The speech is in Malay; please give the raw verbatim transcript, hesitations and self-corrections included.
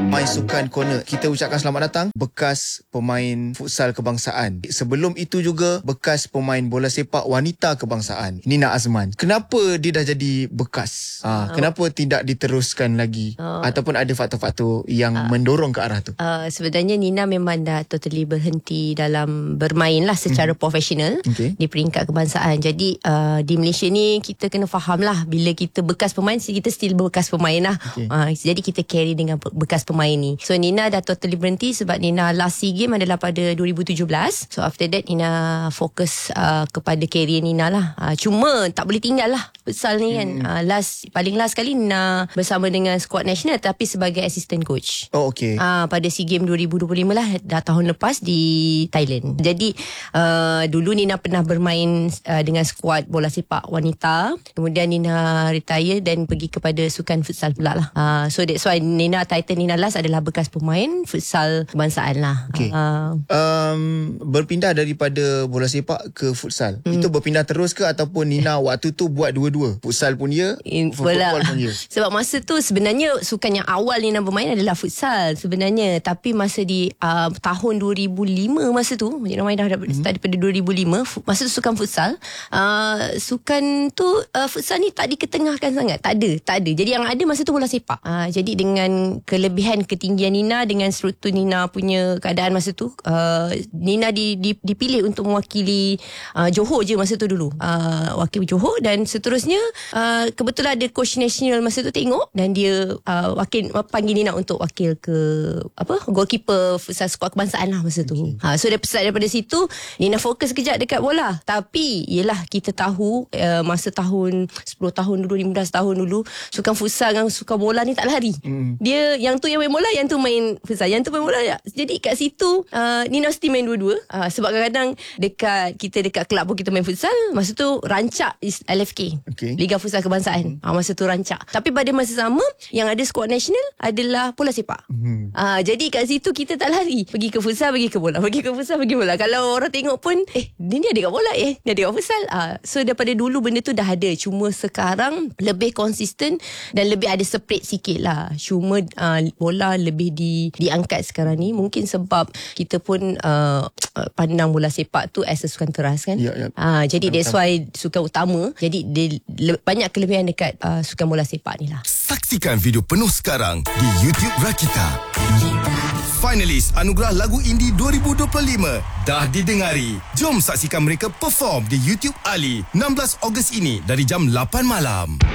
My Sukan Corner, kita ucapkan selamat datang bekas pemain futsal kebangsaan. Sebelum itu juga bekas pemain bola sepak wanita kebangsaan, Nina Azman. Kenapa dia dah jadi bekas? Uh, oh. Kenapa tidak diteruskan lagi? Oh. Ataupun ada faktor-faktor yang uh, mendorong ke arah tu? Uh, sebenarnya Nina memang dah totally berhenti dalam bermain lah secara hmm. profesional okay. di peringkat kebangsaan. Jadi uh, di Malaysia ni kita kena faham lah, bila kita bekas pemain, kita still bekas pemain lah. Okay. Uh, jadi kita carry dengan bekas pemain ni. So Nina dah totally berhenti sebab Nina last SEA Games adalah pada dua ribu tujuh belas. So after that Nina fokus uh, kepada career Nina lah. Uh, cuma tak boleh tinggal lah futsal ni kan. Hmm. Uh, last paling last kali Nina bersama dengan squad national tapi sebagai assistant coach. Oh okay. Uh, pada SEA Games dua ribu dua puluh lima lah, dah tahun lepas di Thailand. Jadi uh, dulu Nina pernah bermain uh, dengan squad bola sepak wanita. Kemudian Nina retire dan pergi kepada sukan futsal pula lah. Uh, so that's why Nina, title Nina last adalah bekas pemain futsal kebangsaan lah. Okay. Uh, um, berpindah daripada bola sepak ke futsal. Hmm. Itu berpindah terus ke ataupun Nina waktu tu buat dua-dua? Futsal pun ya, football pun ya? Sebab masa tu sebenarnya sukan yang awal Nina bermain adalah futsal sebenarnya. Tapi masa di uh, tahun dua ribu lima masa tu, Nina main dah hmm. start daripada dua ribu lima. Masa tu sukan futsal. Uh, sukan tu, uh, futsal ni tak diketengahkan sangat. Tak ada, tak ada. Jadi yang ada masa tu bola sepak. Uh, jadi dengan kelebihan ketinggian Nina dengan struktur Nina punya keadaan masa tu, uh, Nina di, di, dipilih untuk mewakili uh, Johor je masa tu dulu, uh, wakil Johor. Dan seterusnya uh, kebetulan ada coach national masa tu tengok dan dia uh, wakil panggil Nina untuk wakil ke apa goalkeeper futsal squad kebangsaan lah masa tu. Okay. Uh, so daripada, daripada situ Nina fokus kejap dekat bola. Tapi yelah, kita tahu uh, masa tahun sepuluh tahun dulu, lima belas tahun dulu, sukan futsal dengan sukan bola ni tak lari. Mm. Dia yang tu yang main bola, yang tu main futsal, yang tu main bola. Jadi kat situ uh, Nina mesti main dua-dua. Uh, sebab kadang-kadang dekat kita dekat kelab pun kita main futsal. Masa tu rancak L F K, okay. Liga Futsal Kebangsaan. Mm. Uh, masa tu rancak. Tapi pada masa sama yang ada squad national adalah bola sepak. Mm. Uh, jadi kat situ kita tak lari. Pergi ke futsal, pergi ke bola. Pergi ke futsal, pergi bola. Kalau orang tengok pun, eh dia ni ada kat bola, eh dia ada kat futsal. Uh, so daripada dulu benda tu dah ada. Cuma sekarang lebih konsisten dan lebih ada separate sikit lah. Cuma uh, bola lebih di, diangkat sekarang ni. Mungkin sebab kita pun uh, pandang bola sepak tu as a sukan teras kan. Ya, ya. Uh, jadi that's why sukan utama. Jadi dia, le, banyak kelebihan dekat uh, sukan bola sepak ni lah. Saksikan video penuh sekarang di YouTube Rakita. Finalis Anugerah Lagu Indie dua ribu dua puluh lima dah didengari. Jom saksikan mereka perform di YouTube Ali enam belas Ogos ini dari jam lapan malam.